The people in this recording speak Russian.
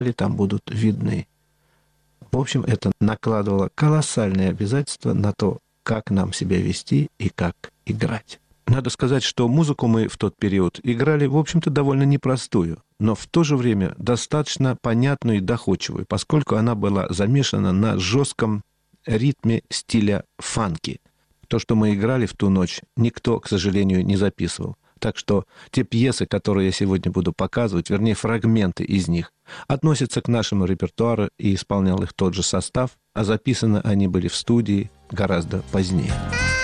там будут видны. В общем, это накладывало колоссальные обязательства на то, как нам себя вести и как играть. Надо сказать, что музыку мы в тот период играли, в общем-то, довольно непростую, но в то же время достаточно понятную и доходчивую, поскольку она была замешана на жестком ритме стиля фанки. То, что мы играли в ту ночь, никто, к сожалению, не записывал. Так что те пьесы, которые я сегодня буду показывать, вернее, фрагменты из них, относятся к нашему репертуару и исполнял их тот же состав, а записаны они были в студии гораздо позднее.